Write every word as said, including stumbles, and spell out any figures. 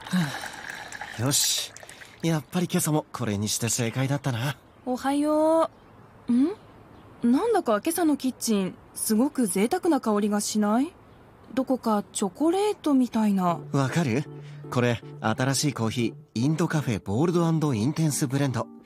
よし、やっぱり今朝もこれにして正解だったな。 おはよう。ん？なんだか今朝のキッチンすごく贅沢な香りがしない？どこかチョコレートみたいな。 わかる？これ新しいコーヒー、インドカフェボールド&インテンスブレンド。